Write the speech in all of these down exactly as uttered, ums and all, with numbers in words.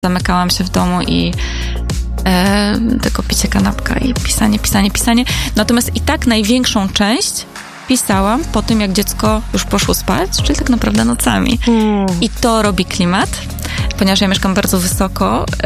Zamykałam się w domu i e, tylko picie kanapka i pisanie, pisanie, pisanie. Natomiast i tak największą część pisałam po tym, jak dziecko już poszło spać, czyli tak naprawdę nocami. Mm. I to robi klimat, ponieważ ja mieszkam bardzo wysoko yy,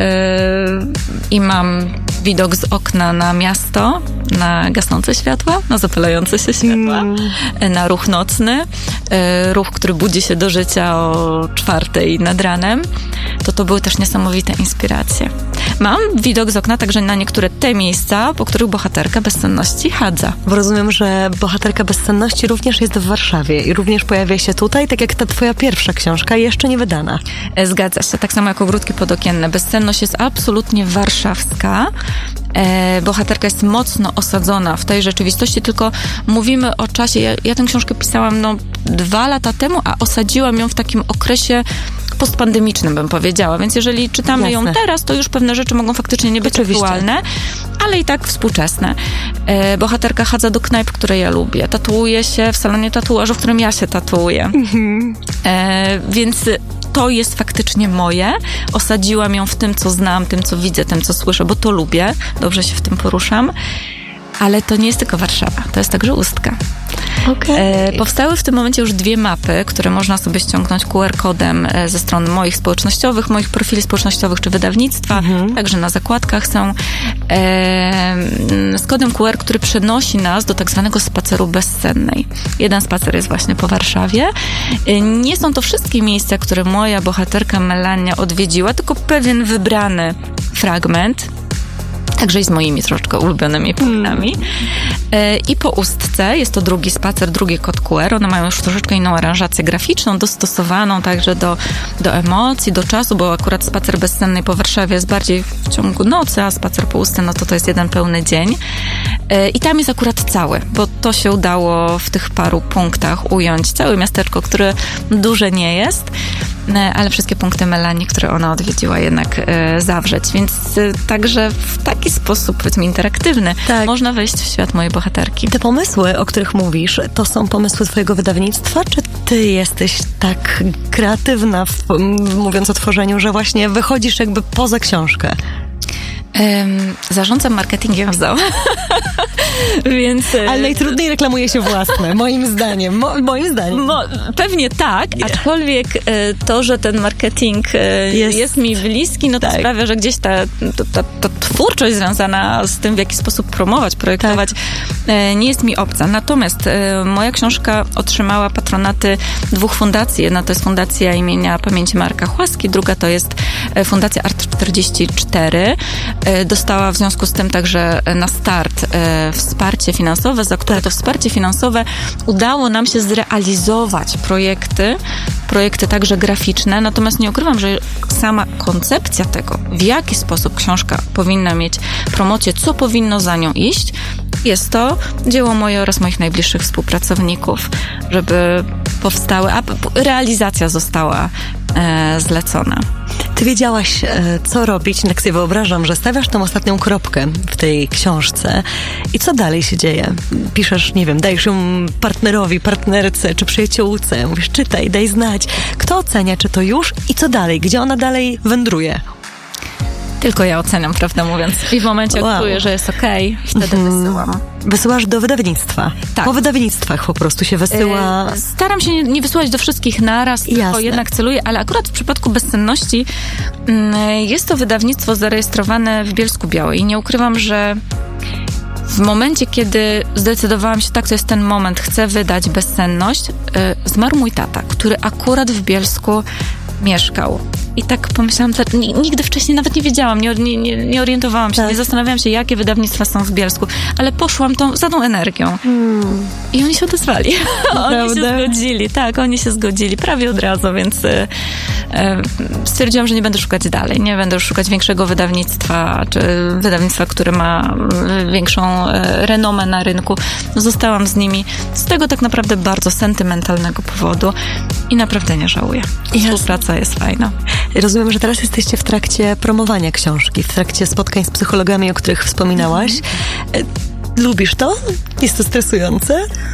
i mam widok z okna na miasto, na gasnące światła, na zapalające się światła, mm. na ruch nocny, yy, ruch, który budzi się do życia o czwartej nad ranem, to to były też niesamowite inspiracje. Mam widok z okna także na niektóre te miejsca, po których bohaterka bezsenności chadza. Bo rozumiem, że bohaterka bezsenności również jest w Warszawie i również pojawia się tutaj, tak jak ta twoja pierwsza książka, jeszcze nie wydana. Zgadza się, tak samo jak Ogródki podokienne. Bezsenność jest absolutnie warszawska. E, bohaterka jest mocno osadzona w tej rzeczywistości, tylko mówimy o czasie, ja, ja tę książkę pisałam no dwa lata temu, a osadziłam ją w takim okresie postpandemicznym, bym powiedziała, więc jeżeli czytamy Jasne. ją teraz, to już pewne rzeczy mogą faktycznie nie być Oczywiście. aktualne, ale i tak współczesne. E, bohaterka chadza do knajp, które ja lubię, tatuuje się w salonie tatuażu, w którym ja się tatuuję. Mm-hmm. E, więc to jest faktycznie moje. Osadziłam ją w tym, co znam, tym, co widzę, tym, co słyszę, bo to lubię. Dobrze się w tym poruszam. Ale to nie jest tylko Warszawa, to jest także Ustka. Okay. E, powstały w tym momencie już dwie mapy, które można sobie ściągnąć Q R kodem e, ze stron moich społecznościowych, moich profili społecznościowych czy wydawnictwa. Mm-hmm. Także na zakładkach są e, z kodem Q R, który przenosi nas do tak zwanego spaceru bezsennej. Jeden spacer jest właśnie po Warszawie. E, nie są to wszystkie miejsca, które moja bohaterka Melania odwiedziła, tylko pewien wybrany fragment. Także i z moimi troszeczkę ulubionymi punktami. Mm. E, I po Ustce jest to drugi spacer, drugi kod Q R. One mają już troszeczkę inną aranżację graficzną, dostosowaną także do, do emocji, do czasu, bo akurat spacer bezsenny po Warszawie jest bardziej w ciągu nocy, a spacer po Ustce, no to to jest jeden pełny dzień. E, I tam jest akurat cały, bo to się udało w tych paru punktach ująć. Całe miasteczko, które duże nie jest, ale wszystkie punkty Melanii, które ona odwiedziła, jednak e, zawrzeć. Więc e, także w taki sposób, powiedzmy, interaktywny tak. można wejść w świat mojej bohaterki. Te pomysły, o których mówisz, to są pomysły twojego wydawnictwa, czy ty jesteś tak kreatywna, w, mówiąc o tworzeniu, że właśnie wychodzisz jakby poza książkę? Um, zarządzam marketingiem w Z O O. Więc, ale najtrudniej reklamuje się własne, moim zdaniem. Mo, moim zdaniem. Mo, pewnie tak, aczkolwiek to, że ten marketing jest, jest mi bliski, no to tak. sprawia, że gdzieś ta, ta, ta twórczość związana z tym, w jaki sposób promować, projektować, tak. nie jest mi obca. Natomiast moja książka otrzymała patronaty dwóch fundacji. Jedna to jest Fundacja imienia Pamięci Marka Chłaski, druga to jest Fundacja Art czterdzieści cztery. Dostała w związku z tym także na start e, wsparcie finansowe, za które to wsparcie finansowe udało nam się zrealizować projekty, projekty także graficzne, natomiast nie ukrywam, że sama koncepcja tego, w jaki sposób książka powinna mieć promocję, co powinno za nią iść, jest to dzieło moje oraz moich najbliższych współpracowników, żeby powstały, a realizacja została e, zlecona. Ty wiedziałaś, co robić, tak sobie wyobrażam, że stawiasz tą ostatnią kropkę w tej książce i co dalej się dzieje? Piszesz, nie wiem, dajesz ją partnerowi, partnerce czy przyjaciółce, mówisz, czytaj, daj znać. Kto ocenia, czy to już i co dalej? Gdzie ona dalej wędruje? Tylko ja oceniam, prawdę mówiąc. I w momencie, jak wow. czuję, że jest okej, okay, wtedy mm. wysyłam. Wysyłasz do wydawnictwa? Tak. Po wydawnictwach po prostu się wysyła... Yy, staram się nie, nie wysyłać do wszystkich naraz, Jasne. tylko jednak celuję, ale akurat w przypadku Bezsenności yy, jest to wydawnictwo zarejestrowane w Bielsku-Białej i nie ukrywam, że w momencie, kiedy zdecydowałam się, tak, to jest ten moment, chcę wydać Bezsenność, yy, zmarł mój tata, który akurat w Bielsku mieszkał. I tak pomyślałam, że nigdy wcześniej nawet nie wiedziałam, nie, nie, nie orientowałam się, tak. nie zastanawiałam się, jakie wydawnictwa są w Bielsku, ale poszłam tą, za tą energią. Hmm. I oni się odezwali. Oni się zgodzili, tak, oni się zgodzili prawie od razu, więc e, e, stwierdziłam, że nie będę szukać dalej, nie będę już szukać większego wydawnictwa, czy wydawnictwa, które ma większą e, renomę na rynku. Zostałam z nimi z tego tak naprawdę bardzo sentymentalnego powodu i naprawdę nie żałuję. Współpraca jest fajna. Rozumiem, że teraz jesteście w trakcie promowania książki, w trakcie spotkań z psychologami, o których wspominałaś. Mm. Lubisz to? Jest to stresujące?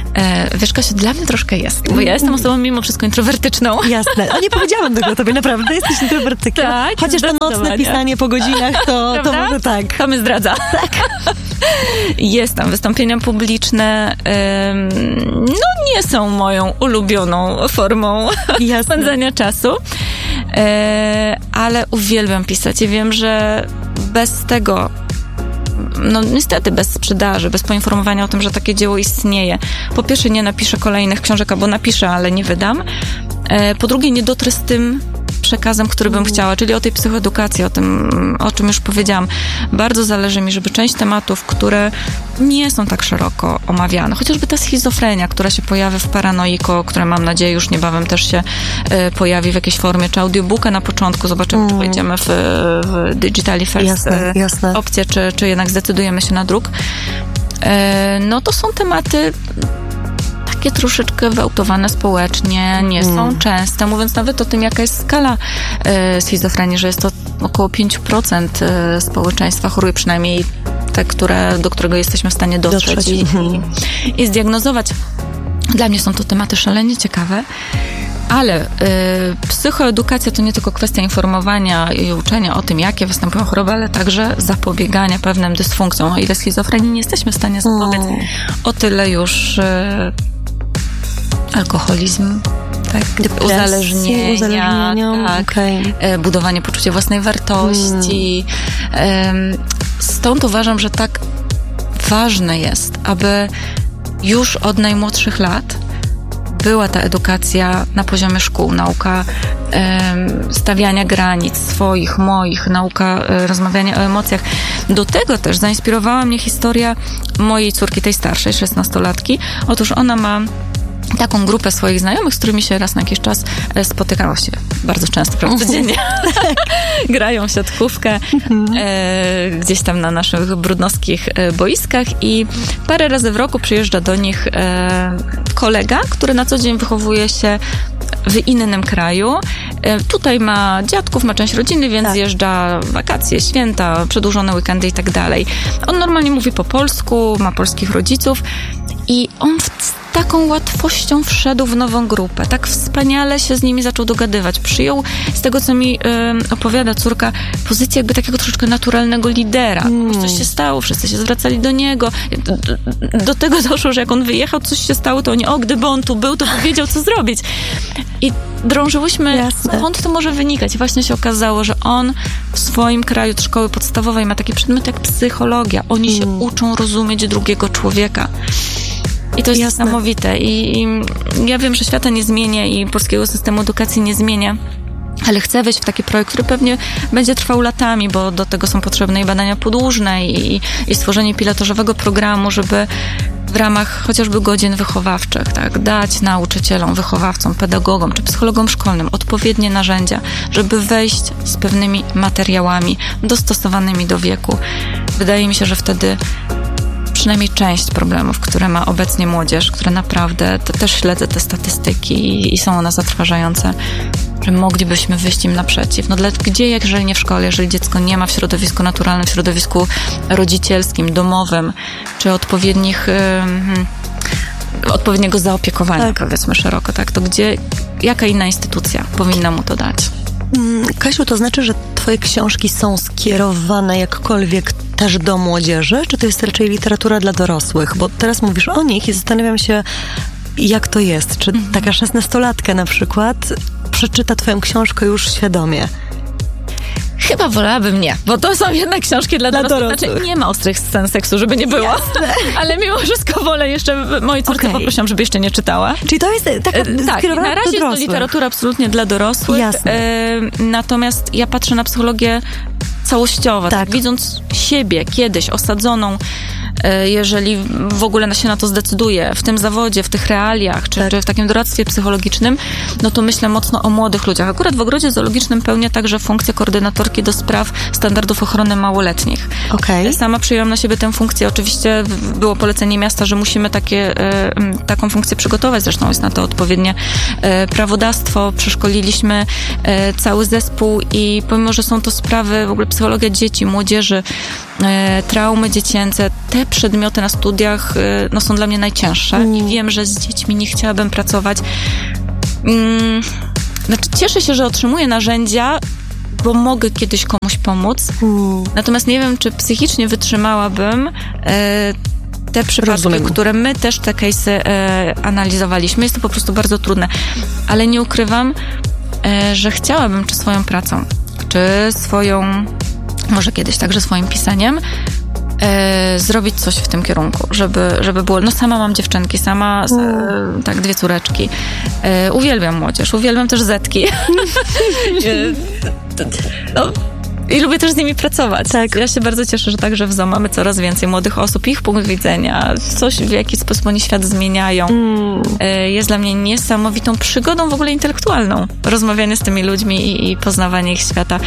E, wiesz, Kasiu, dla mnie troszkę jest, bo ja jestem osobą mimo wszystko introwertyczną. Jasne. A nie powiedziałam tego tobie, naprawdę. Jesteś introwertykiem. Tak, chociaż to nocne pisanie po godzinach, to, to może tak. To mnie zdradza. Tak. Jest tam wystąpienia publiczne. Ym, no nie są moją ulubioną formą spędzania czasu. Yy, ale uwielbiam pisać i wiem, że bez tego, no niestety bez sprzedaży, bez poinformowania o tym, że takie dzieło istnieje. Po pierwsze nie napiszę kolejnych książek, albo napiszę, ale nie wydam. Yy, po drugie nie dotrę z tym przekazem, który bym chciała, czyli o tej psychoedukacji, o tym, o czym już powiedziałam. Bardzo zależy mi, żeby część tematów, które nie są tak szeroko omawiane, chociażby ta schizofrenia, która się pojawia w Paranoiko, która mam nadzieję już niebawem też się y, pojawi w jakiejś formie, czy audiobooka na początku, zobaczymy, mm. czy wejdziemy w, w Digitally First jasne, y, jasne. opcję, czy, czy jednak zdecydujemy się na druk. Y, no to są tematy takie troszeczkę wyautowane społecznie, nie są mm. częste, mówiąc nawet o tym, jaka jest skala y, schizofrenii, że jest to około pięć procent y, społeczeństwa choruje, przynajmniej te, które, do którego jesteśmy w stanie dotrzeć, dotrzeć. I, mm. i, i zdiagnozować. Dla mnie są to tematy szalenie ciekawe, ale y, psychoedukacja to nie tylko kwestia informowania i uczenia o tym, jakie występują choroby, ale także zapobiegania pewnym dysfunkcjom. O ile schizofrenii nie jesteśmy w stanie zapobiec, mm. o tyle już y, alkoholizm, tak, depresji, uzależnienia, uzależnienia tak, okay. budowanie poczucia własnej wartości. Hmm. Stąd uważam, że tak ważne jest, aby już od najmłodszych lat była ta edukacja na poziomie szkół, nauka um, stawiania granic swoich, moich, nauka um, rozmawiania o emocjach. Do tego też zainspirowała mnie historia mojej córki, tej starszej, szesnastolatki. Otóż ona ma taką grupę swoich znajomych, z którymi się raz na jakiś czas spotykało się bardzo często, prawie codziennie. Grają w siatkówkę e, gdzieś tam na naszych brudnowskich e, boiskach i parę razy w roku przyjeżdża do nich e, kolega, który na co dzień wychowuje się w innym kraju. E, tutaj ma dziadków, ma część rodziny, więc tak. zjeżdża wakacje, święta, przedłużone weekendy i tak dalej. On normalnie mówi po polsku, ma polskich rodziców i on z taką łatwością wszedł w nową grupę. Tak wspaniale się z nimi zaczął dogadywać. Przyjął, z tego co mi y, opowiada córka, pozycję jakby takiego troszeczkę naturalnego lidera. Mm. Coś się stało, wszyscy się zwracali do niego. Do, do tego doszło, że jak on wyjechał, coś się stało, to oni, o, gdyby on tu był, to by wiedział, co zrobić. I drążyłyśmy, Jasne. skąd to może wynikać. I właśnie się okazało, że on w swoim kraju od szkoły podstawowej ma taki przedmiot jak psychologia. Oni mm. się uczą rozumieć drugiego człowieka. I to jest Jasne. niesamowite. I, I ja wiem, że świata nie zmienia i polskiego systemu edukacji nie zmienia, ale chcę wejść w taki projekt, który pewnie będzie trwał latami, bo do tego są potrzebne i badania podłużne i, i stworzenie pilotażowego programu, żeby w ramach chociażby godzin wychowawczych, tak, dać nauczycielom, wychowawcom, pedagogom czy psychologom szkolnym odpowiednie narzędzia, żeby wejść z pewnymi materiałami dostosowanymi do wieku. Wydaje mi się, że wtedy przynajmniej część problemów, które ma obecnie młodzież, które naprawdę, to też śledzę te statystyki i, i są one zatrważające, że moglibyśmy wyjść im naprzeciw. No dla, gdzie, jeżeli nie w szkole, jeżeli dziecko nie ma w środowisku naturalnym, w środowisku rodzicielskim, domowym, czy odpowiednich, yy, odpowiedniego zaopiekowania, tak. powiedzmy szeroko, tak, to gdzie, jaka inna instytucja powinna mu to dać? Kasiu, to znaczy, że twoje książki są skierowane jakkolwiek też do młodzieży, czy to jest raczej literatura dla dorosłych? Bo teraz mówisz o nich i zastanawiam się, jak to jest. Czy mhm. taka szesnastolatka na przykład przeczyta twoją książkę już świadomie? Chyba wolałabym nie, bo to są jednak książki dla, dla dorosłych. dorosłych. Znaczy, nie ma ostrych scen seksu, żeby nie było. Jasne. Ale mimo wszystko wolę jeszcze, mojej córce okay. poprosiłam, żeby jeszcze nie czytała. Czyli to jest taka e, tak, na razie jest to literatura absolutnie dla dorosłych. Jasne. E, natomiast ja patrzę na psychologię całościowo, tak. tak, widząc siebie kiedyś osadzoną, jeżeli w ogóle się na to zdecyduje, w tym zawodzie, w tych realiach, czy, tak. czy w takim doradztwie psychologicznym, no to myślę mocno o młodych ludziach. Akurat w Ogrodzie Zoologicznym pełnię także funkcję koordynatorki do spraw standardów ochrony małoletnich. Okay. Sama przyjęłam na siebie tę funkcję. Oczywiście było polecenie miasta, że musimy takie, e, taką funkcję przygotować. Zresztą jest na to odpowiednie e, prawodawstwo. Przeszkoliliśmy e, cały zespół i pomimo, że są to sprawy, w ogóle psychologia dzieci, młodzieży, e, traumy dziecięce, te przedmioty na studiach no, są dla mnie najcięższe mm. i wiem, że z dziećmi nie chciałabym pracować. Mm, znaczy cieszę się, że otrzymuję narzędzia, bo mogę kiedyś komuś pomóc. Mm. Natomiast nie wiem, czy psychicznie wytrzymałabym e, te przypadki, Rozumiem. które my też te case'y e, analizowaliśmy. Jest to po prostu bardzo trudne. Ale nie ukrywam, e, że chciałabym, czy swoją pracą, czy swoją, może kiedyś także swoim pisaniem, e, zrobić coś w tym kierunku, żeby, żeby było... No sama mam dziewczynki, sama, mm. tak, dwie córeczki. E, uwielbiam młodzież, uwielbiam też zetki. no, I lubię też z nimi pracować. Tak. Ja się bardzo cieszę, że także w Zoo mamy coraz więcej młodych osób, ich punkt widzenia, coś, w jaki sposób oni świat zmieniają. Mm. Jest dla mnie niesamowitą przygodą w ogóle intelektualną. Rozmawianie z tymi ludźmi i, i poznawanie ich świata.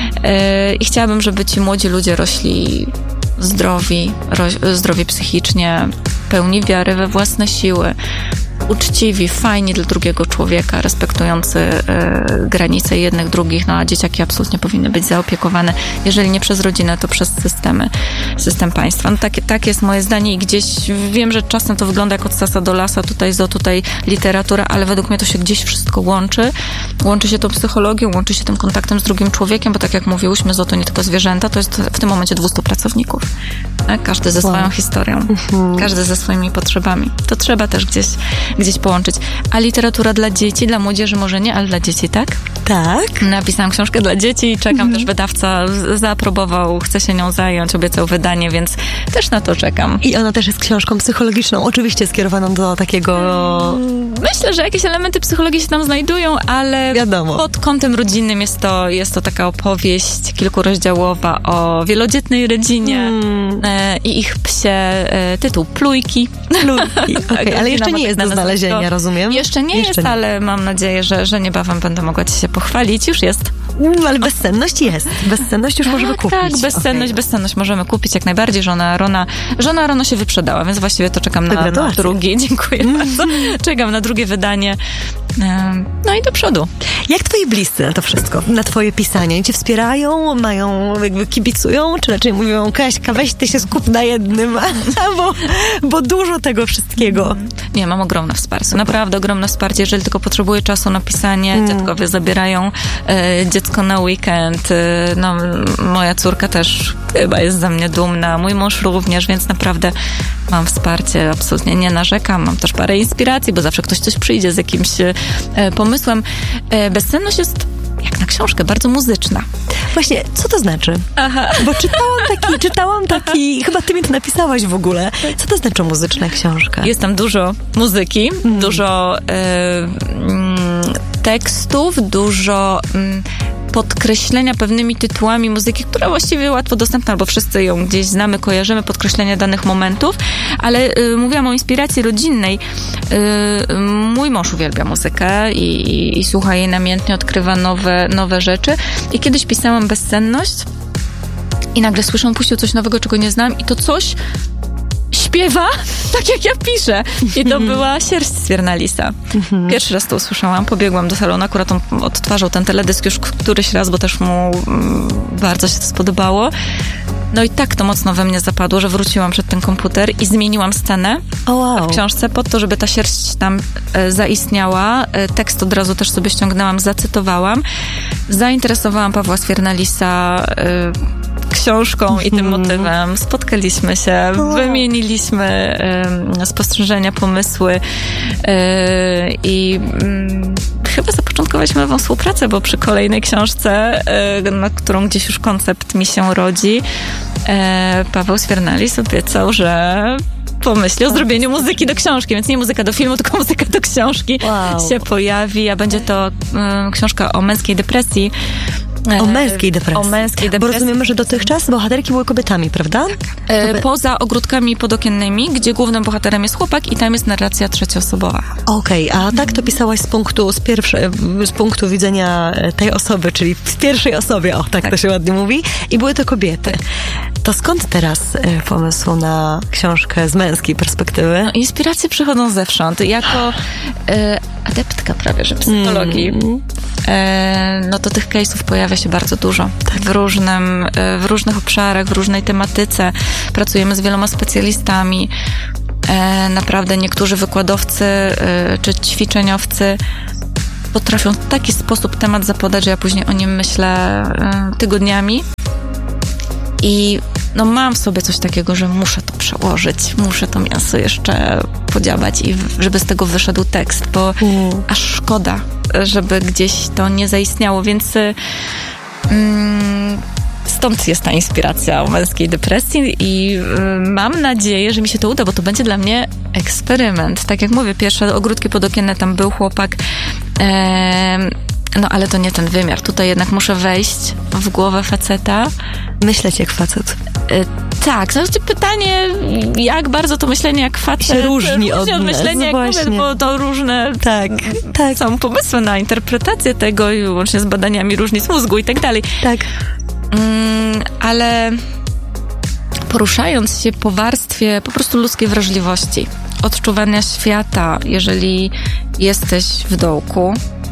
I chciałabym, żeby ci młodzi ludzie rośli zdrowi, ro, zdrowi psychicznie, pełni wiary we własne siły, uczciwi, fajni dla drugiego człowieka, respektujący y, granice jednych, drugich, no a dzieciaki absolutnie powinny być zaopiekowane, jeżeli nie przez rodzinę, to przez systemy, system państwa. No tak, tak jest moje zdanie i gdzieś wiem, że czasem to wygląda jak od sasa do lasa, tutaj zo, tutaj literatura, ale według mnie to się gdzieś wszystko łączy. Łączy się tą psychologią, łączy się tym kontaktem z drugim człowiekiem, bo tak jak mówiłyśmy, zo to nie tylko zwierzęta, to jest w tym momencie dwieście pracowników. Tak? Każdy ze swoją wow. historią, mhm. każdy ze swoimi potrzebami. To trzeba też gdzieś gdzieś połączyć. A literatura dla dzieci, dla młodzieży może nie, ale dla dzieci, tak? Tak. Napisałam książkę dla dzieci i czekam, mm. też wydawca zaaprobował, chce się nią zająć, obiecał wydanie, więc też na to czekam. I ona też jest książką psychologiczną, oczywiście skierowaną do takiego... Myślę, że jakieś elementy psychologii się tam znajdują, ale Wiadomo. pod kątem rodzinnym jest to, jest to taka opowieść kilkurozdziałowa o wielodzietnej rodzinie mm. e, i ich psie, e, tytuł Plujki. Plujki, okay. Ale jeszcze nie jest do znalezienia, rozumiem? Jeszcze nie Jeszcze jest, nie. ale mam nadzieję, że, że niebawem będę mogła ci się pochwalić. Już jest. Mm, ale bezsenność jest. Bezsenność już tak, możemy kupić. Tak, bezsenność, okay. bezsenność możemy kupić jak najbardziej. Żona Rona, żona Rona się wyprzedała, więc właściwie to czekam na, na drugie. Dziękuję mm. bardzo. Czekam na drugie wydanie. No i do przodu. Jak twoi bliscy na to wszystko? Na twoje pisanie? Cię wspierają? Mają, jakby kibicują? Czy raczej mówią, Kaśka, weź ty się skup na jednym, bo, bo dużo tego wszystkiego. Nie, mam ogromne wsparcie. Naprawdę ogromne wsparcie. Jeżeli tylko potrzebuję czasu na pisanie, mm. dziadkowie zabierają e, dziecko na weekend. E, no, moja córka też chyba jest ze mnie dumna. Mój mąż również, więc naprawdę mam wsparcie. Absolutnie nie narzekam. Mam też parę inspiracji, bo zawsze ktoś coś przyjdzie z jakimś e, pomysłem. E, bezsenność jest jak na książkę, bardzo muzyczna. Właśnie, co to znaczy? Aha. Bo czytałam taki, czytałam taki, chyba ty mi to napisałaś w ogóle. Co to znaczy muzyczna książka? Jest tam dużo muzyki, mm. dużo e, mm, tekstów, dużo mm, podkreślenia pewnymi tytułami muzyki, która właściwie łatwo dostępna, albo wszyscy ją gdzieś znamy, kojarzymy, podkreślenia danych momentów, ale y, mówiłam o inspiracji rodzinnej. Y, mój mąż uwielbia muzykę i, i, i słucha jej namiętnie, odkrywa nowe, nowe rzeczy. I kiedyś pisałam Bezsenność i nagle słyszę, on puścił coś nowego, czego nie znam i to coś śpiewa tak, jak ja piszę. I to była Sierść Swiernalisa. Pierwszy raz to usłyszałam, pobiegłam do salonu, akurat on odtwarzał ten teledysk już któryś raz, bo też mu mm, bardzo się to spodobało. No i tak to mocno we mnie zapadło, że wróciłam przed ten komputer i zmieniłam scenę oh, wow. w książce po to, żeby ta sierść tam e, zaistniała. E, tekst od razu też sobie ściągnęłam, zacytowałam. Zainteresowałam Pawła Swiernalisa e, książką i tym motywem. Spotkaliśmy się, wymieniliśmy y, spostrzeżenia, pomysły y, i y, chyba zapoczątkowaliśmy nową współpracę, bo przy kolejnej książce, y, na którą gdzieś już koncept mi się rodzi, y, Paweł Swiernalisz obiecał, że pomyśli o zrobieniu muzyki do książki, więc nie muzyka do filmu, tylko muzyka do książki wow. się pojawi, a będzie to y, książka o męskiej depresji. O męskiej depresji. O męskiej depresji. Bo rozumiemy, że dotychczas bohaterki były kobietami, prawda? E, poza ogródkami podokiennymi, gdzie głównym bohaterem jest chłopak i tam jest narracja trzecioosobowa. Okej, okay, a tak to pisałaś z punktu, z, pierwsze, z punktu widzenia tej osoby, czyli w pierwszej osobie, o tak, tak to się ładnie mówi, i były to kobiety. Tak. To skąd teraz y, pomysł na książkę z męskiej perspektywy? No, inspiracje przychodzą zewsząd. Jako e, adeptka prawie, że psychologii, mm. e, no to tych case'ów pojawia się bardzo dużo. Tak. W, różnym, e, w różnych obszarach, w różnej tematyce. Pracujemy z wieloma specjalistami. E, naprawdę niektórzy wykładowcy e, czy ćwiczeniowcy potrafią w taki sposób temat zapodać, że ja później o nim myślę e, tygodniami. I no mam w sobie coś takiego, że muszę to przełożyć, muszę to mięso jeszcze podziałać i w, żeby z tego wyszedł tekst, bo mm. aż szkoda, żeby gdzieś to nie zaistniało, więc mm, stąd jest ta inspiracja o męskiej depresji i y, mam nadzieję, że mi się to uda, bo to będzie dla mnie eksperyment. Tak jak mówię, pierwsze ogródki podokienne, tam był chłopak, e, no ale to nie ten wymiar. Tutaj jednak muszę wejść w głowę faceta. Myśleć jak facet. Y, tak, to jest pytanie, jak bardzo to myślenie jak facet się różni od, od myślenia no jak kobiet, bo to różne tak, tak. są pomysły na interpretację tego i łącznie z badaniami różnic mózgu i tak dalej. Tak. Mm, ale poruszając się po warstwie po prostu ludzkiej wrażliwości, odczuwania świata, jeżeli jesteś w dołku,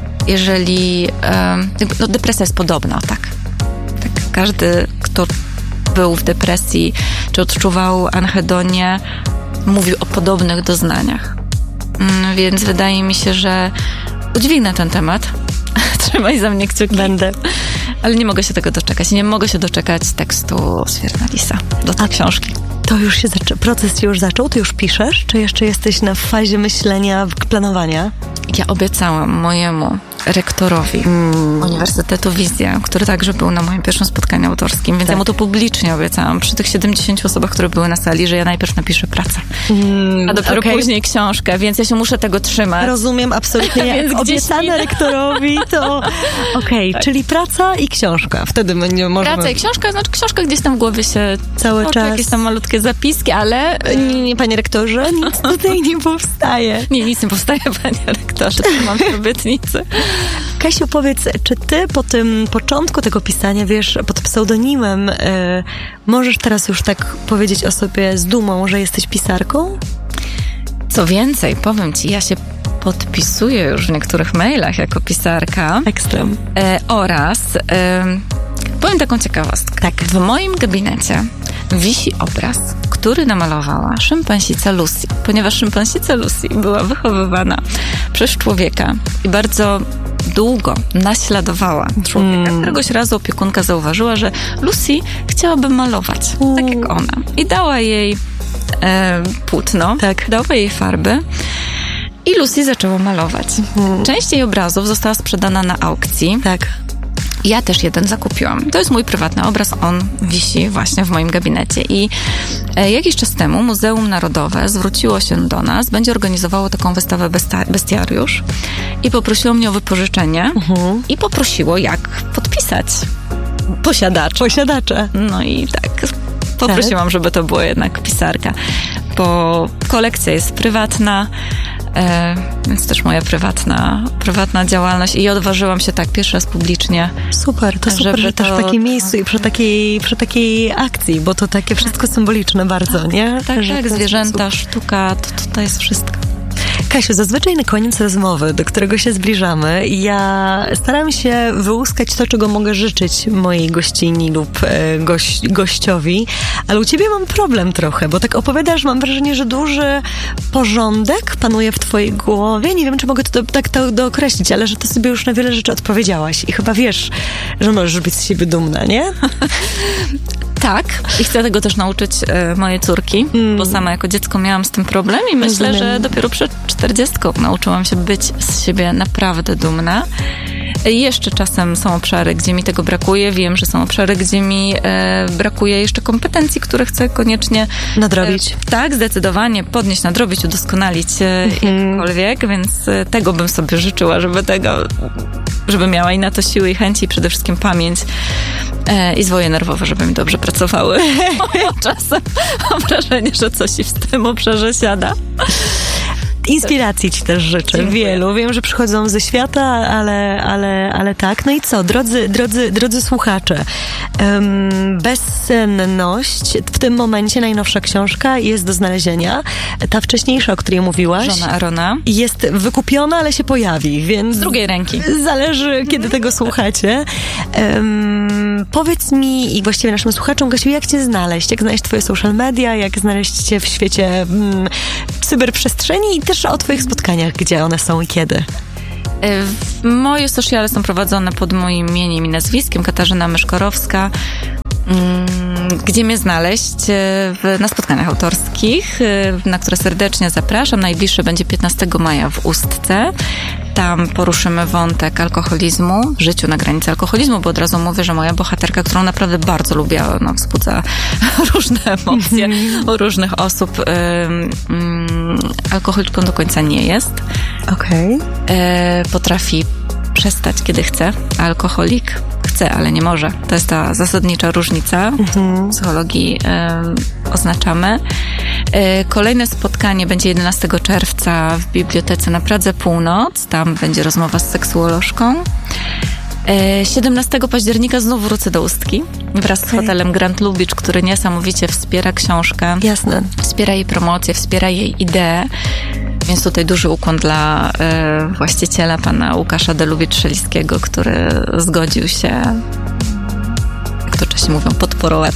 jeżeli um, no depresja jest podobna, tak. tak. Każdy, kto był w depresji, czy odczuwał anhedonię, mówił o podobnych doznaniach. Mm, więc wydaje mi się, że udźwignę ten temat. Trzymaj za mnie kciuki. Będę. Ale nie mogę się tego doczekać. Nie mogę się doczekać tekstu Swiernalisa do tej książki. To już się zaczę- proces się już zaczął? Ty już piszesz? Czy jeszcze jesteś na fazie myślenia, planowania? Ja obiecałam mojemu rektorowi mm. Uniwersytetu Wizja, który także był na moim pierwszym spotkaniu autorskim, więc tak. ja mu to publicznie obiecałam przy tych siedemdziesięciu osobach, które były na sali, że ja najpierw napiszę pracę, mm, a dopiero okay. później książkę, więc ja się muszę tego trzymać. Rozumiem, absolutnie. Jak obiecane rektorowi, to okej, okay. tak. czyli praca i książka. Wtedy będzie można... Praca i książka, znaczy książka gdzieś tam w głowie się cały czas. Jakieś tam malutkie zapiski, ale... Nie, nie, panie rektorze, nic tutaj nie powstaje. Nie, nic nie powstaje, panie rektorze, to mam w obietnicy. Kasiu, powiedz, czy ty po tym początku tego pisania, wiesz, pod pseudonimem, y, możesz teraz już tak powiedzieć o sobie z dumą, że jesteś pisarką? Co więcej, powiem ci, ja się podpisuję już w niektórych mailach jako pisarka. Ekstrem. E, oraz e, powiem taką ciekawostkę. Tak. W moim gabinecie wisi obraz, który namalowała szympansica Lucy, ponieważ szympansica Lucy była wychowywana przez człowieka i bardzo długo naśladowała człowieka. Mm. Któregoś razu opiekunka zauważyła, że Lucy chciałaby malować, mm. tak jak ona. I dała jej e, płótno, tak. dała jej farby i Lucy zaczęła malować. Mm. Część jej obrazów została sprzedana na aukcji. Tak. Ja też jeden zakupiłam. To jest mój prywatny obraz, on wisi właśnie w moim gabinecie i e, jakiś czas temu Muzeum Narodowe zwróciło się do nas, będzie organizowało taką wystawę besta- bestiariusz i poprosiło mnie o wypożyczenie uh-huh. i poprosiło, jak podpisać posiadacze. Posiadacze. No i tak poprosiłam, żeby to było jednak pisarka, bo kolekcja jest prywatna, E, więc też moja prywatna, prywatna działalność i odważyłam się tak pierwszy raz publicznie. Super, to super, że też w takim miejscu i przy takiej, przy takiej akcji, bo to takie wszystko symboliczne bardzo, tak, nie? Tak, tak, tak zwierzęta, sposób. Sztuka, to tutaj jest wszystko. Kasiu, zazwyczaj na koniec rozmowy, do którego się zbliżamy, ja staram się wyłuskać to, czego mogę życzyć mojej gościni lub e, goś, gościowi, ale u ciebie mam problem trochę, bo tak opowiadasz, mam wrażenie, że duży porządek panuje w twojej głowie. Nie wiem, czy mogę to do, tak to dookreślić, ale że ty sobie już na wiele rzeczy odpowiedziałaś i chyba wiesz, że możesz być z siebie dumna, nie? Tak. I chcę tego też nauczyć e, moje córki, mm. bo sama jako dziecko miałam z tym problem i myślę, Rozumiem. że dopiero przed czterdziestką nauczyłam się być z siebie naprawdę dumna. E, jeszcze czasem są obszary, gdzie mi tego brakuje. Wiem, że są obszary, gdzie mi e, brakuje jeszcze kompetencji, które chcę koniecznie nadrobić. E, tak, zdecydowanie podnieść, nadrobić, udoskonalić e, mm. jakkolwiek, więc e, tego bym sobie życzyła, żeby tego, żeby miała i na to siły i chęci i przede wszystkim pamięć e, i zwoje nerwowe, żeby mi dobrze pracowały. Czasem mam wrażenie, że coś w tym obszarze siada. Inspiracji ci też życzę. Dziękuję. Wielu. Wiem, że przychodzą ze świata, ale, ale, ale tak. No i co, drodzy, drodzy, drodzy słuchacze, um, Bezsenność, w tym momencie najnowsza książka jest do znalezienia. Ta wcześniejsza, o której mówiłaś, Żona Arona, jest wykupiona, ale się pojawi, więc... z drugiej ręki. Zależy, kiedy tego słuchacie. Um, powiedz mi i właściwie naszym słuchaczom, Kasiu, jak cię znaleźć? Jak znaleźć twoje social media? Jak znaleźć cię w świecie um, cyberprzestrzeni i też o twoich spotkaniach, gdzie one są i kiedy? Moje sociale są prowadzone pod moim imieniem i nazwiskiem, Katarzyna Myszkorowska. Gdzie mnie znaleźć? W, na spotkaniach autorskich, na które serdecznie zapraszam. Najbliższe będzie piętnastego maja w Ustce. Tam poruszymy wątek alkoholizmu, życiu na granicy alkoholizmu, bo od razu mówię, że moja bohaterka, którą naprawdę bardzo lubię, no, wzbudza różne emocje u różnych osób, ym, ym, alkoholiczką do końca nie jest. Okej. Okay. Potrafi przestać, kiedy chce. Alkoholik chce, ale nie może. To jest ta zasadnicza różnica. W psychologii y, oznaczamy. Y, kolejne spotkanie będzie jedenastego czerwca w Bibliotece na Pradze Północ. Tam będzie rozmowa z seksuolożką. Y, siedemnastego października znów wrócę do Ustki wraz z okay. hotelem Grand Lubicz, który niesamowicie wspiera książkę. Jasne. Wspiera jej promocję, wspiera jej ideę. Więc tutaj duży ukłon dla y, właściciela, pana Łukasza Delubicz-Szeliskiego, który zgodził się, jak to Czesi mówią, podporować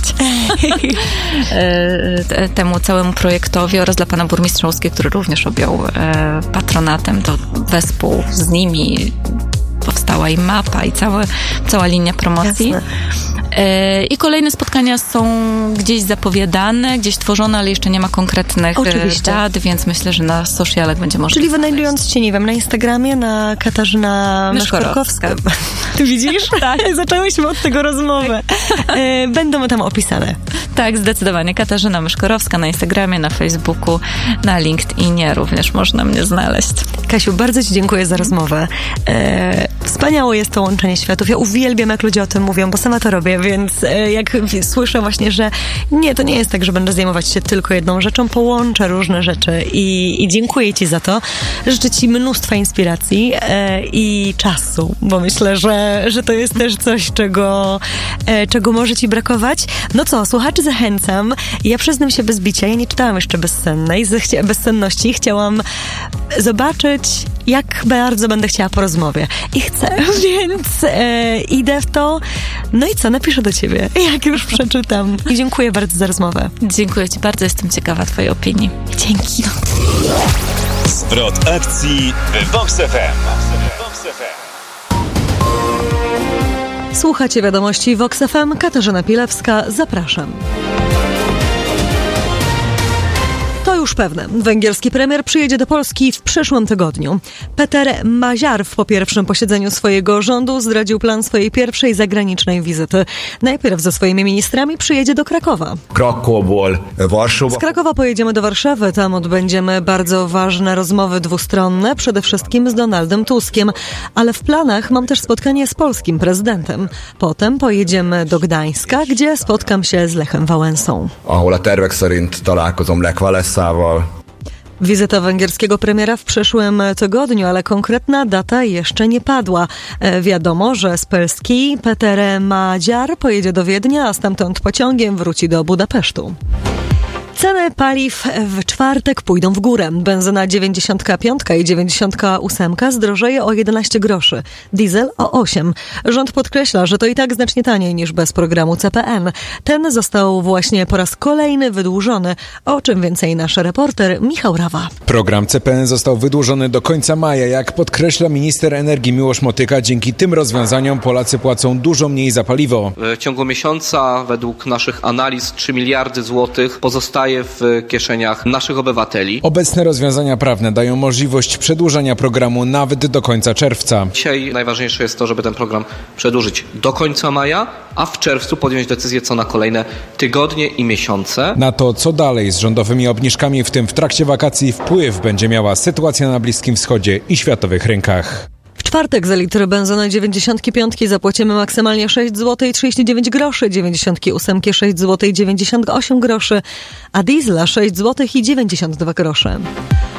y, temu całemu projektowi, oraz dla pana burmistrza Ustki, który również objął y, patronatem. To wespół z nimi powstała i mapa, i całe, cała linia promocji. Jasne. I kolejne spotkania są gdzieś zapowiadane, gdzieś tworzone, ale jeszcze nie ma konkretnych Oczywiście. dat, więc myślę, że na socialach będzie można. Czyli wynajdując cię, nie wiem, na Instagramie, na Katarzyna Myszkorowska. Ty widzisz? Tak. Zaczęłyśmy od tego rozmowę. Będą tam opisane. Tak, zdecydowanie. Katarzyna Myszkorowska na Instagramie, na Facebooku, na LinkedInie również można mnie znaleźć. Kasiu, bardzo ci dziękuję za rozmowę. E, wspaniałe jest to łączenie światów. Ja uwielbiam, jak ludzie o tym mówią, bo sama to robię, więc jak słyszę właśnie, że nie, to nie jest tak, że będę zajmować się tylko jedną rzeczą, połączę różne rzeczy i, i dziękuję ci za to. Życzę ci mnóstwa inspiracji e, i czasu, bo myślę, że, że to jest też coś, czego, e, czego może ci brakować. No co, słuchaczy zachęcam. Ja przyznam się bez bicia, ja nie czytałam jeszcze Bezsennej, Bezsenności. Chciałam zobaczyć, jak bardzo będę chciała po rozmowie. I chcę, więc e, idę w to. No i co, napiszę do ciebie, jak już przeczytam. I dziękuję bardzo za rozmowę. Dziękuję ci bardzo, jestem ciekawa twojej opinii. Dzięki. Zwrot akcji w Vox F M. Słuchacie wiadomości Vox F M. Katarzyna Pilewska. Zapraszam. To już pewne. Węgierski premier przyjedzie do Polski w przyszłym tygodniu. Peter Maziar po pierwszym posiedzeniu swojego rządu zdradził plan swojej pierwszej zagranicznej wizyty. Najpierw ze swoimi ministrami przyjedzie do Krakowa. Krakowból Warszawa. Z Krakowa pojedziemy do Warszawy. Tam odbędziemy bardzo ważne rozmowy dwustronne, przede wszystkim z Donaldem Tuskiem. Ale w planach mam też spotkanie z polskim prezydentem. Potem pojedziemy do Gdańska, gdzie spotkam się z Lechem Wałęsą. Ahol a tervek szerint találkozom Lech Wałęsával. Wizyta węgierskiego premiera w przyszłym tygodniu, ale konkretna data jeszcze nie padła. E, wiadomo, że z Polski Peter Maziar pojedzie do Wiednia, a stamtąd pociągiem wróci do Budapesztu. Ceny paliw w czwartek pójdą w górę. Benzyna dziewięćdziesiąt pięć i dziewięćdziesiąt osiem zdrożeje o jedenaście groszy. Diesel o osiem. Rząd podkreśla, że to i tak znacznie taniej niż bez programu C P N. Ten został właśnie po raz kolejny wydłużony. O czym więcej nasz reporter Michał Rawa. Program C P N został wydłużony do końca maja. Jak podkreśla minister energii Miłosz Motyka, dzięki tym rozwiązaniom Polacy płacą dużo mniej za paliwo. W ciągu miesiąca według naszych analiz trzy miliardy złotych pozostaje w kieszeniach naszych obywateli. Obecne rozwiązania prawne dają możliwość przedłużenia programu nawet do końca czerwca. Dzisiaj najważniejsze jest to, żeby ten program przedłużyć do końca maja, a w czerwcu podjąć decyzję co na kolejne tygodnie i miesiące. Na to, co dalej z rządowymi obniżkami, w tym w trakcie wakacji, wpływ będzie miała sytuacja na Bliskim Wschodzie i światowych rynkach. W czwartek za litr benzyny dziewięćdziesiąt pięć zapłacimy maksymalnie sześć złotych trzydzieści dziewięć groszy, dziewięćdziesiąt osiem sześć złotych dziewięćdziesiąt osiem groszy, a diesla sześć złotych dziewięćdziesiąt dwa grosze.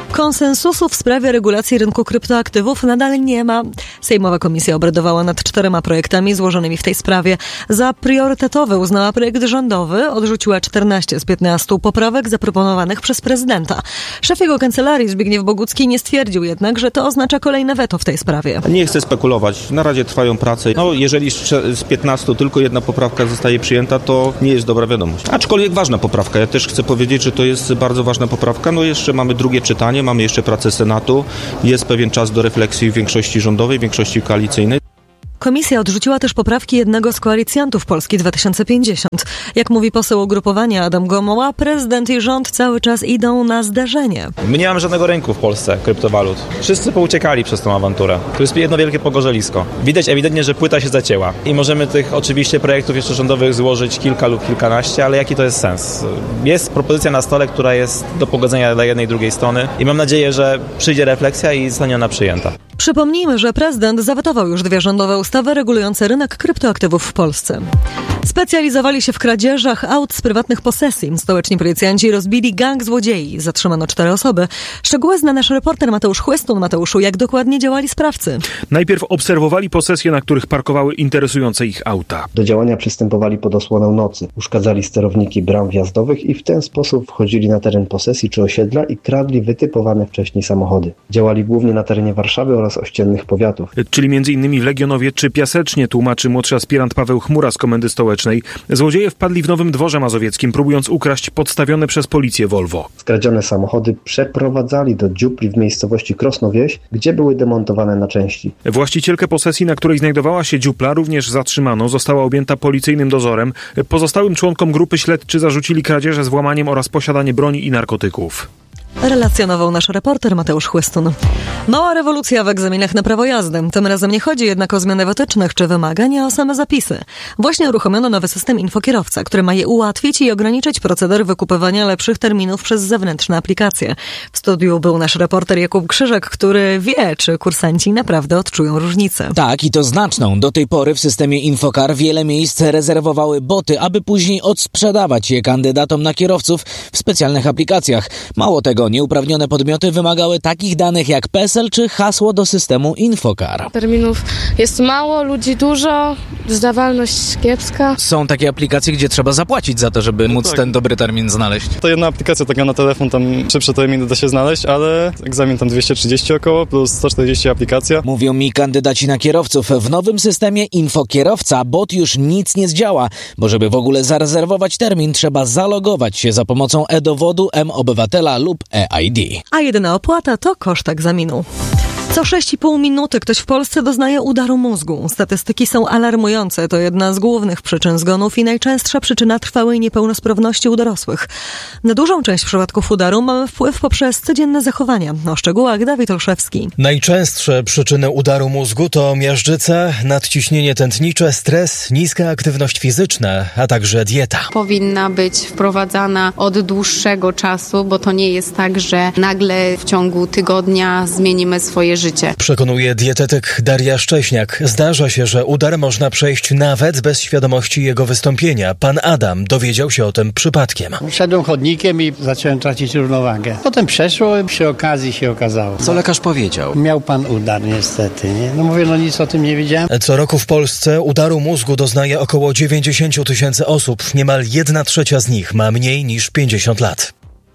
Konsensusu w sprawie regulacji rynku kryptoaktywów nadal nie ma. Sejmowa komisja obradowała nad czterema projektami złożonymi w tej sprawie. Za priorytetowy uznała projekt rządowy, odrzuciła czternaście z piętnastu poprawek zaproponowanych przez prezydenta. Szef jego kancelarii Zbigniew Bogucki nie stwierdził jednak, że to oznacza kolejne weto w tej sprawie. Nie chcę spekulować. Na razie trwają prace. No, jeżeli z piętnastu tylko jedna poprawka zostaje przyjęta, to nie jest dobra wiadomość. Aczkolwiek ważna poprawka. Ja też chcę powiedzieć, że to jest bardzo ważna poprawka. No jeszcze mamy drugie czytanie, mamy jeszcze pracę Senatu. Jest pewien czas do refleksji w większości rządowej, w większości koalicyjnej. Komisja odrzuciła też poprawki jednego z koalicjantów Polski dwa tysiące pięćdziesiąt. Jak mówi poseł ugrupowania Adam Gomoła, prezydent i rząd cały czas idą na zderzenie. My nie mamy żadnego rynku w Polsce kryptowalut. Wszyscy pouciekali przez tą awanturę. To jest jedno wielkie pogorzelisko. Widać ewidentnie, że płyta się zacięła. I możemy tych oczywiście projektów jeszcze rządowych złożyć kilka lub kilkanaście, ale jaki to jest sens? Jest propozycja na stole, która jest do pogodzenia dla jednej i drugiej strony i mam nadzieję, że przyjdzie refleksja i zostanie ona przyjęta. Przypomnijmy, że prezydent zawetował już dwie rządowe ustawy regulujące rynek kryptoaktywów w Polsce. Specjalizowali się w kradzieżach aut z prywatnych posesji. Stołeczni policjanci rozbili gang złodziei. Zatrzymano cztery osoby. Szczegóły zna nasz reporter Mateusz Chłystun. Mateuszu, jak dokładnie działali sprawcy? Najpierw obserwowali posesje, na których parkowały interesujące ich auta. Do działania przystępowali pod osłoną nocy. Uszkadzali sterowniki bram wjazdowych i w ten sposób wchodzili na teren posesji czy osiedla i kradli wytypowane wcześniej samochody. Działali głównie na terenie Warszawy oraz ościennych powiatów. Czyli między innymi w Legionowie czy Piasecznie, tłumaczy młodszy aspirant Paweł Chmura z Komendy Stołecznej. Złodzieje wpadli w Nowym Dworze Mazowieckim, próbując ukraść podstawione przez policję Volvo. Skradzione samochody przeprowadzali do dziupli w miejscowości Krosno-Wieś, gdzie były demontowane na części. Właścicielkę posesji, na której znajdowała się dziupla, również zatrzymano. Została objęta policyjnym dozorem. Pozostałym członkom grupy śledczy zarzucili kradzieże z włamaniem oraz posiadanie broni i narkotyków. Relacjonował nasz reporter Mateusz Chłystun. Mała rewolucja w egzaminach na prawo jazdy. Tym razem nie chodzi jednak o zmiany wytycznych czy wymagań, a o same zapisy. Właśnie uruchomiono nowy system Infokierowca, który ma je ułatwić i ograniczyć proceder wykupywania lepszych terminów przez zewnętrzne aplikacje. W studiu był nasz reporter Jakub Krzyżek, który wie, czy kursanci naprawdę odczują różnicę. Tak, i to znaczną. Do tej pory w systemie Infokar wiele miejsc rezerwowały boty, aby później odsprzedawać je kandydatom na kierowców w specjalnych aplikacjach. Mało tego, nieuprawnione podmioty wymagały takich danych jak PESEL czy hasło do systemu Infokar. Terminów jest mało, ludzi dużo, zdawalność kiepska. Są takie aplikacje, gdzie trzeba zapłacić za to, żeby móc tak. ten dobry termin znaleźć. To jedna aplikacja taka na telefon, tam szybsze terminy da się znaleźć, ale egzamin tam dwieście trzydzieści około, plus sto czterdzieści aplikacja. Mówią mi kandydaci na kierowców. W nowym systemie Infokierowca bot już nic nie zdziała, bo żeby w ogóle zarezerwować termin, trzeba zalogować się za pomocą e-dowodu, M-Obywatela lub e-I D. A jedyna opłata to koszt egzaminu. Co sześć i pół minuty ktoś w Polsce doznaje udaru mózgu. Statystyki są alarmujące. To jedna z głównych przyczyn zgonów i najczęstsza przyczyna trwałej niepełnosprawności u dorosłych. Na dużą część przypadków udaru mamy wpływ poprzez codzienne zachowania. O szczegółach Dawid Olszewski. Najczęstsze przyczyny udaru mózgu to miażdżyca, nadciśnienie tętnicze, stres, niska aktywność fizyczna, a także dieta. Powinna być wprowadzana od dłuższego czasu, bo to nie jest tak, że nagle w ciągu tygodnia zmienimy swoje życie. Przekonuje dietetyk Daria Szcześniak. Zdarza się, że udar można przejść nawet bez świadomości jego wystąpienia. Pan Adam dowiedział się o tym przypadkiem. Szedłem chodnikiem i zacząłem tracić równowagę. Potem przeszło, przy okazji się okazało. Co lekarz powiedział? Miał pan udar niestety. Nie? No mówię, no nic o tym nie wiedziałem. Co roku w Polsce udaru mózgu doznaje około dziewięćdziesiąt tysięcy osób. Niemal jedna trzecia z nich ma mniej niż pięćdziesiąt lat.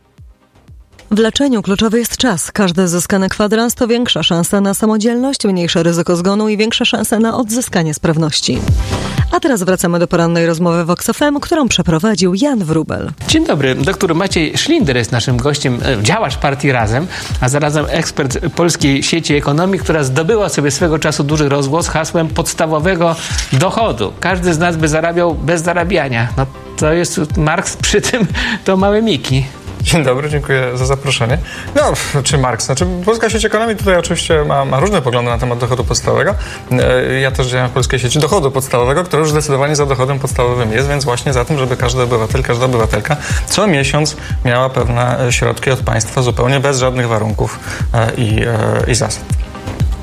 W leczeniu kluczowy jest czas. Każdy zyskany kwadrans to większa szansa na samodzielność, mniejsze ryzyko zgonu i większa szansa na odzyskanie sprawności. A teraz wracamy do porannej rozmowy Vox F M, którą przeprowadził Jan Wróbel. Dzień dobry. Doktor Maciej Szlinder jest naszym gościem, działacz partii Razem, a zarazem ekspert Polskiej Sieci Ekonomii, która zdobyła sobie swego czasu duży rozgłos hasłem podstawowego dochodu. Każdy z nas by zarabiał bez zarabiania. No to jest Marks, przy tym to małe miki. Dzień dobry, dziękuję za zaproszenie. No, czy Marks? Znaczy, Polska Sieć Ekonomii tutaj oczywiście ma, ma różne poglądy na temat dochodu podstawowego. Ja też działam w Polskiej Sieci Dochodu Podstawowego, która już zdecydowanie za dochodem podstawowym jest, więc właśnie za tym, żeby każdy obywatel, każda obywatelka co miesiąc miała pewne środki od państwa zupełnie bez żadnych warunków i, i zasad.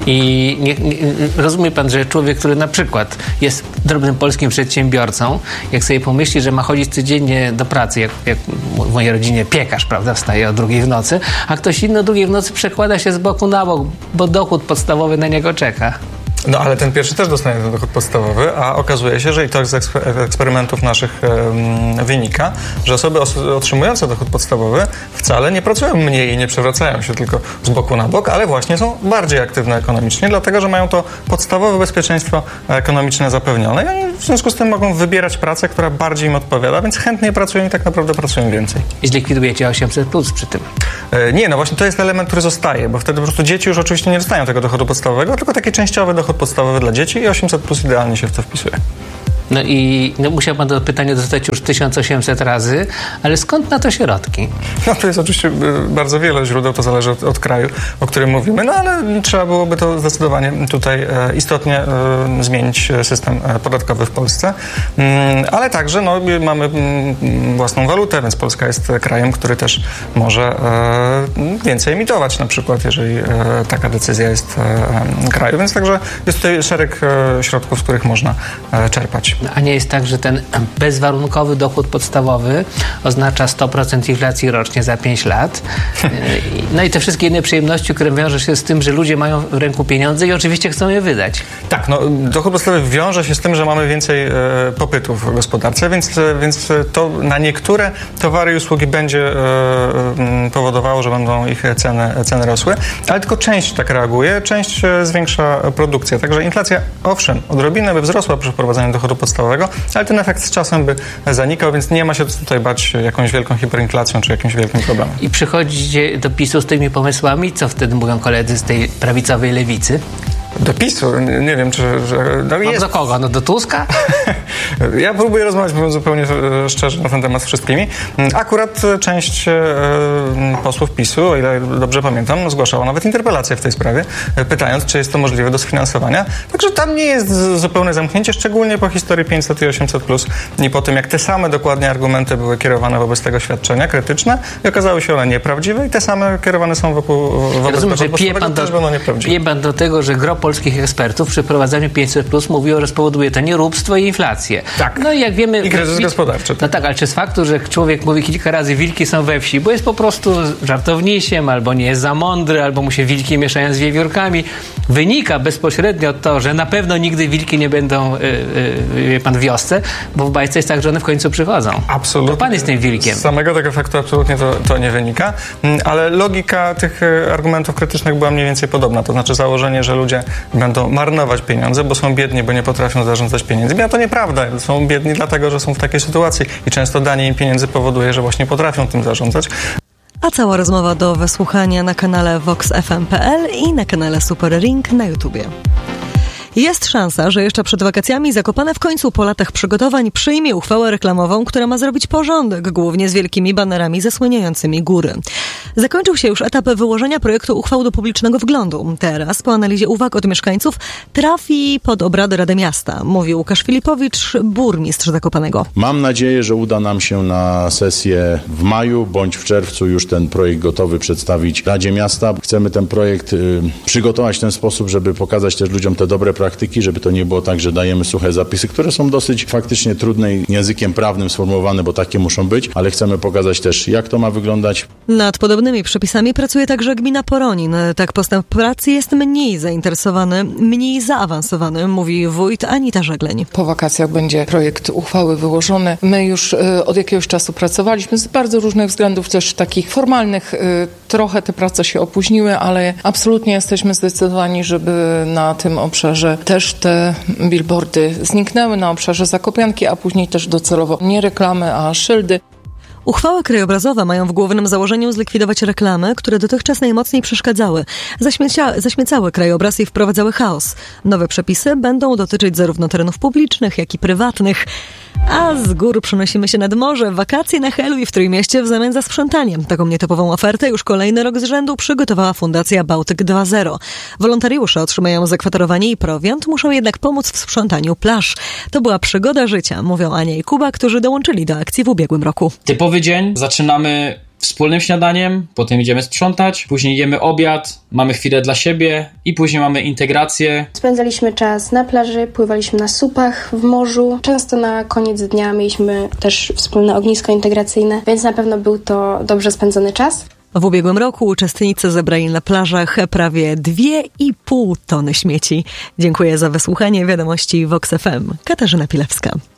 I nie, nie, rozumie pan, że człowiek, który na przykład jest drobnym polskim przedsiębiorcą, jak sobie pomyśli, że ma chodzić codziennie do pracy, jak, jak w mojej rodzinie piekarz, prawda, wstaje o drugiej w nocy, a ktoś inny o drugiej w nocy przekłada się z boku na bok, bo dochód podstawowy na niego czeka. No ale ten pierwszy też dostanie ten dochód podstawowy, a okazuje się, że i to z eksperymentów naszych um, wynika, że osoby os- otrzymujące dochód podstawowy wcale nie pracują mniej i nie przewracają się tylko z boku na bok, ale właśnie są bardziej aktywne ekonomicznie, dlatego że mają to podstawowe bezpieczeństwo ekonomiczne zapewnione i oni w związku z tym mogą wybierać pracę, która bardziej im odpowiada, więc chętnie pracują i tak naprawdę pracują więcej. I zlikwidujecie osiemset plus przy tym. E, nie, no właśnie to jest element, który zostaje, bo wtedy po prostu dzieci już oczywiście nie dostają tego dochodu podstawowego, tylko taki częściowy dochód podstawowy dla dzieci i osiemset plus idealnie się w to wpisuje. No i no, musiał pan to pytanie dostać już tysiąc osiemset razy, ale skąd na to środki? No to jest oczywiście bardzo wiele źródeł, to zależy od, od kraju, o którym mówimy, no ale trzeba byłoby to zdecydowanie tutaj e, istotnie e, zmienić system podatkowy w Polsce. Mm, ale także no, mamy mm, własną walutę, więc Polska jest krajem, który też może e, więcej emitować na przykład, jeżeli e, taka decyzja jest e, kraju, więc także jest tutaj szereg e, środków, z których można e, czerpać. A nie jest tak, że ten bezwarunkowy dochód podstawowy oznacza sto procent inflacji rocznie za pięć lat. No i te wszystkie inne przyjemności, które wiążą się z tym, że ludzie mają w ręku pieniądze i oczywiście chcą je wydać. Tak, no dochód podstawowy wiąże się z tym, że mamy więcej e, popytu w gospodarce, więc, e, więc to na niektóre towary i usługi będzie e, powodowało, że będą ich ceny, ceny rosły, ale tylko część tak reaguje, część e, zwiększa produkcję. Także inflacja, owszem, odrobinę by wzrosła przy wprowadzaniu dochodu podstawowego, ale ten efekt z czasem by zanikał, więc nie ma się tutaj bać jakąś wielką hiperinflacją czy jakimś wielkim problemem. I przychodzicie do PiSu z tymi pomysłami, co wtedy mówią koledzy z tej prawicowej lewicy? Do PiSu? Nie, nie wiem, czy... Że, no jest... Do kogo? No do Tuska? Ja próbuję rozmawiać, mówiąc zupełnie szczerze, na ten temat z wszystkimi. Akurat część e, posłów PiSu, o ile dobrze pamiętam, zgłaszała nawet interpelację w tej sprawie, pytając, czy jest to możliwe do sfinansowania. Także tam nie jest zupełne zamknięcie, szczególnie po historii pięćset i osiemset plus i po tym, jak te same dokładnie argumenty były kierowane wobec tego świadczenia, krytyczne, i okazały się one nieprawdziwe i te same kierowane są wokół, wobec ja rozumiem, tego, że pije pan, do, też będą nieprawdziwe. Pije pan do tego, że gro polskich ekspertów przy prowadzeniu pięćset plus mówiło, że spowoduje to nieróbstwo i inflację. Tak. No i jak wiemy... I kryzys gospodarczy. No tak, ale czy z faktu, że człowiek mówi kilka razy wilki są we wsi, bo jest po prostu żartownisiem, albo nie jest za mądry, albo mu się wilki mieszają z wiewiórkami, wynika bezpośrednio to, że na pewno nigdy wilki nie będą, yy, yy, pan, w wiosce, bo w bajce jest tak, że one w końcu przychodzą. Absolutnie. To pan jest tym wilkiem. Z samego tego faktu absolutnie to, to nie wynika, ale logika tych argumentów krytycznych była mniej więcej podobna. To znaczy założenie, że ludzie będą marnować pieniądze, bo są biedni, bo nie potrafią zarządzać pieniędzmi. A to nieprawda. Są biedni dlatego, że są w takiej sytuacji i często danie im pieniędzy powoduje, że właśnie potrafią tym zarządzać. A cała rozmowa do wysłuchania na kanale vox f m kropka p l i na kanale Super Ring na YouTubie. Jest szansa, że jeszcze przed wakacjami Zakopane w końcu po latach przygotowań przyjmie uchwałę reklamową, która ma zrobić porządek, głównie z wielkimi banerami zasłaniającymi góry. Zakończył się już etap wyłożenia projektu uchwał do publicznego wglądu. Teraz, po analizie uwag od mieszkańców, trafi pod obrady Rady Miasta, mówi Łukasz Filipowicz, burmistrz Zakopanego. Mam nadzieję, że uda nam się na sesję w maju bądź w czerwcu już ten projekt gotowy przedstawić Radzie Miasta. Chcemy ten projekt y, przygotować w ten sposób, żeby pokazać też ludziom te dobre praktyki, żeby to nie było tak, że dajemy suche zapisy, które są dosyć faktycznie trudne i językiem prawnym sformułowane, bo takie muszą być, ale chcemy pokazać też, jak to ma wyglądać. Nad podobnymi przepisami pracuje także gmina Poronin. Tak postęp pracy jest mniej zainteresowany, mniej zaawansowany, mówi wójt Anita Żegleń. Po wakacjach będzie projekt uchwały wyłożony. My już y, od jakiegoś czasu pracowaliśmy z bardzo różnych względów, też takich formalnych. Y, trochę te prace się opóźniły, ale absolutnie jesteśmy zdecydowani, żeby na tym obszarze też te billboardy zniknęły, na obszarze Zakopianki, a później też docelowo nie reklamy, a szyldy. Uchwały krajobrazowe mają w głównym założeniu zlikwidować reklamy, które dotychczas najmocniej przeszkadzały, zaśmiecia, zaśmiecały krajobraz i wprowadzały chaos. Nowe przepisy będą dotyczyć zarówno terenów publicznych, jak i prywatnych. A z gór przenosimy się nad morze. Wakacje na Helu i w Trójmieście w zamian za sprzątanie. Taką nietypową ofertę już kolejny rok z rzędu przygotowała Fundacja Bałtyk dwa zero. Wolontariusze otrzymają zakwaterowanie i prowiant, muszą jednak pomóc w sprzątaniu plaż. To była przygoda życia, mówią Ania i Kuba, którzy dołączyli do akcji w ubiegłym roku. Typowy dzień zaczynamy wspólnym śniadaniem, potem idziemy sprzątać, później jemy obiad, mamy chwilę dla siebie i później mamy integrację. Spędzaliśmy czas na plaży, pływaliśmy na supach w morzu. Często na koniec dnia mieliśmy też wspólne ognisko integracyjne, więc na pewno był to dobrze spędzony czas. W ubiegłym roku uczestnicy zebrali na plażach prawie dwie i pół tony śmieci. Dziękuję za wysłuchanie wiadomości Vox F M. Katarzyna Pilewska.